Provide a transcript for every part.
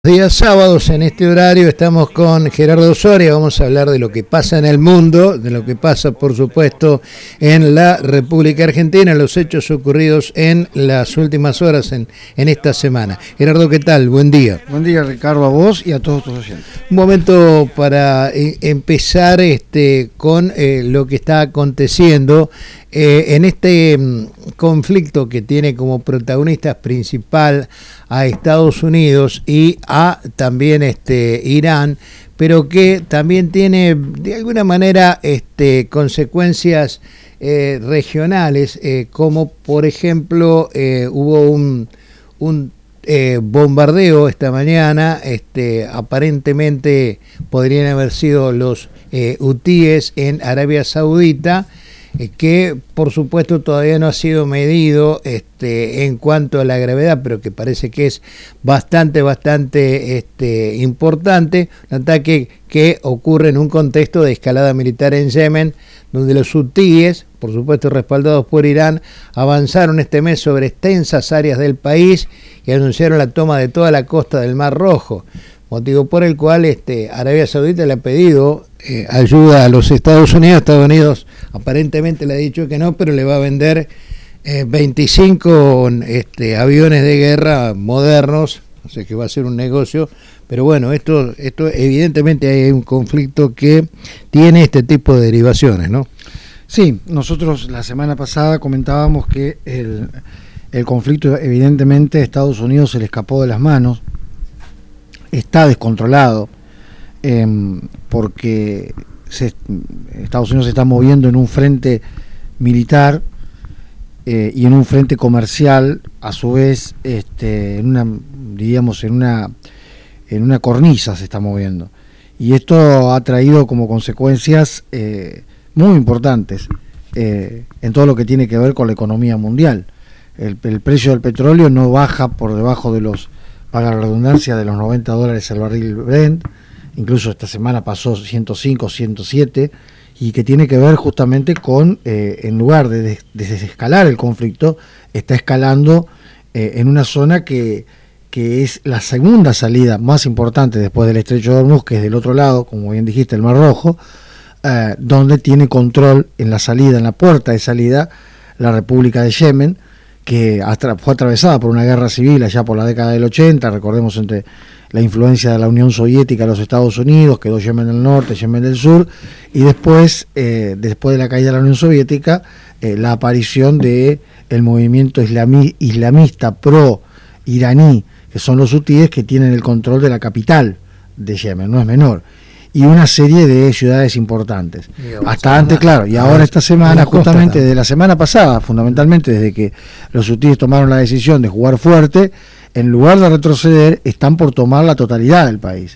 Días sábados en este horario estamos con Gerardo Soria, vamos a hablar de lo que pasa en el mundo, de lo que pasa por supuesto en la República Argentina, los hechos ocurridos en las últimas horas en esta semana. Gerardo, ¿qué tal? Buen día. Buen día, Ricardo, a vos y a todos tus oyentes. Un momento para empezar con lo que está aconteciendo en este conflicto que tiene como protagonistas principal a Estados Unidos y a también Irán, pero que también tiene de alguna manera consecuencias regionales, como por ejemplo hubo un bombardeo esta mañana, aparentemente podrían haber sido los hutíes en Arabia Saudita, que por supuesto todavía no ha sido medido en cuanto a la gravedad, pero que parece que es bastante importante. Un ataque que ocurre en un contexto de escalada militar en Yemen, donde los hutíes, por supuesto respaldados por Irán, avanzaron este mes sobre extensas áreas del país y anunciaron la toma de toda la costa del Mar Rojo, motivo por el cual Arabia Saudita le ha pedido ayuda a los Estados Unidos. Estados Unidos aparentemente le ha dicho que no, pero le va a vender 25 aviones de guerra modernos, o sea que va a ser un negocio. Pero bueno, esto evidentemente hay un conflicto que tiene este tipo de derivaciones, ¿no? Sí, nosotros la semana pasada comentábamos que el conflicto evidentemente a Estados Unidos se le escapó de las manos, está descontrolado, porque Estados Unidos se está moviendo en un frente militar y en un frente comercial, a su vez en una cornisa se está moviendo, y esto ha traído como consecuencias muy importantes en todo lo que tiene que ver con la economía mundial. El precio del petróleo no baja por debajo de los, para la redundancia, de los $90 el barril Brent, incluso esta semana pasó 105, 107, y que tiene que ver justamente con, en lugar de desescalar el conflicto, está escalando en una zona que es la segunda salida más importante después del Estrecho de Hormuz, que es del otro lado, como bien dijiste, el Mar Rojo, donde tiene control en la salida, en la puerta de salida, la República de Yemen, que fue atravesada por una guerra civil allá por la década del 80, recordemos, entre la influencia de la Unión Soviética a los Estados Unidos, quedó Yemen del Norte, Yemen del Sur, y después de la caída de la Unión Soviética, la aparición de el movimiento islamista pro-iraní, que son los hutíes, que tienen el control de la capital de Yemen, no es menor, y una serie de ciudades importantes. Hasta antes, claro, y ahora esta semana, justamente desde la semana pasada, fundamentalmente desde que los hutíes tomaron la decisión de jugar fuerte, en lugar de retroceder, están por tomar la totalidad del país.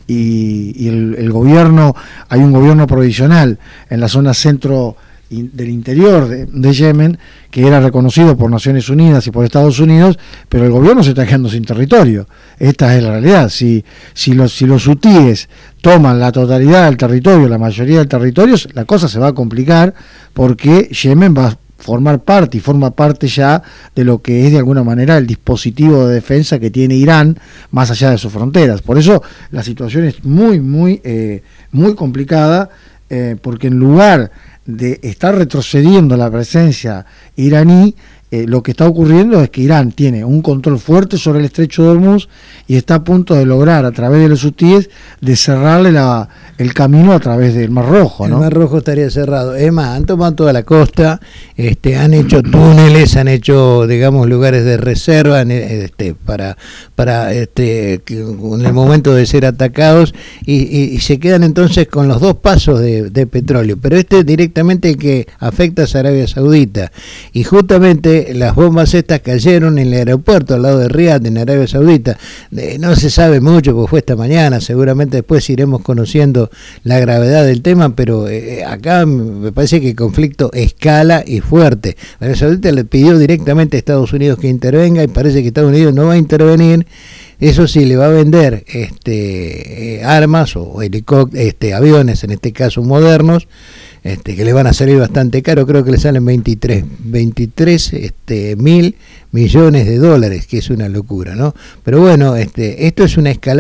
Y el gobierno, hay un gobierno provisional en la zona centro del interior de Yemen, que era reconocido por Naciones Unidas y por Estados Unidos, pero el gobierno se está quedando sin territorio. Esta es la realidad. Si los hutíes toman la totalidad del territorio, la mayoría del territorio, la cosa se va a complicar, porque Yemen va a formar parte, y forma parte ya de lo que es de alguna manera el dispositivo de defensa que tiene Irán más allá de sus fronteras. Por eso la situación es muy complicada, porque en lugar de estar retrocediendo la presencia iraní, lo que está ocurriendo es que Irán tiene un control fuerte sobre el Estrecho de Hormuz y está a punto de lograr, a través de los hutíes, de cerrarle el camino a través del Mar Rojo, ¿no? El Mar Rojo estaría cerrado. Es más, han tomado toda la costa, han hecho túneles, han hecho, digamos, lugares de reserva para en el momento de ser atacados, y se quedan entonces con los dos pasos de petróleo. Pero directamente que afecta a Arabia Saudita, y justamente las bombas estas cayeron en el aeropuerto al lado de Riad, en Arabia Saudita. No se sabe mucho, porque fue esta mañana, seguramente después iremos conociendo la gravedad del tema, pero acá me parece que el conflicto escala y fuerte. Arabia Saudita le pidió directamente a Estados Unidos que intervenga, y parece que Estados Unidos no va a intervenir. Eso sí, le va a vender armas o aviones, en este caso modernos, que le van a salir bastante caro, creo que le salen 23 mil millones de dólares, que es una locura, ¿no? Pero bueno, esto es una escalada